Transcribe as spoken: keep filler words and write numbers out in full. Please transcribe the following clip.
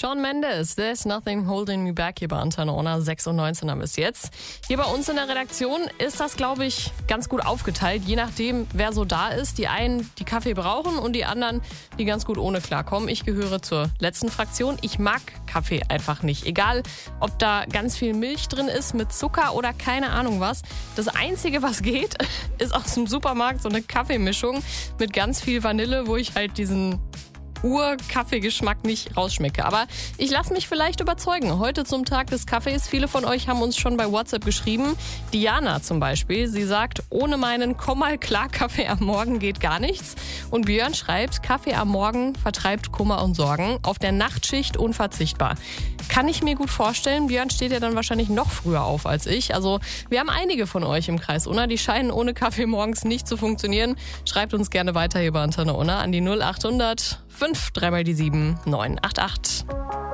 Shawn Mendes, There's Nothing Holding Me Back hier bei Antenne Unna, sechs Uhr neunzehn haben wir es jetzt. Hier bei uns in der Redaktion ist das, glaube ich, ganz gut aufgeteilt, je nachdem, wer so da ist. Die einen, die Kaffee brauchen und die anderen, die ganz gut ohne klarkommen. Ich gehöre zur letzten Fraktion. Ich mag Kaffee einfach nicht. Egal, ob da ganz viel Milch drin ist mit Zucker oder keine Ahnung was. Das Einzige, was geht, ist aus dem Supermarkt so eine Kaffeemischung mit ganz viel Vanille, wo ich halt diesen Ur-Kaffeegeschmack nicht rausschmecke. Aber ich lasse mich vielleicht überzeugen. Heute zum Tag des Kaffees. Viele von euch haben uns schon bei WhatsApp geschrieben. Diana zum Beispiel. Sie sagt, ohne meinen Komm mal klar Kaffee am Morgen geht gar nichts. Und Björn schreibt, Kaffee am Morgen vertreibt Kummer und Sorgen. Auf der Nachtschicht unverzichtbar. Kann ich mir gut vorstellen. Björn steht ja dann wahrscheinlich noch früher auf als ich. Also wir haben einige von euch im Kreis Unna, die scheinen ohne Kaffee morgens nicht zu funktionieren. Schreibt uns gerne weiter hier bei Antenne Unna an die null acht hundert fünf drei mal die sieben neun acht acht.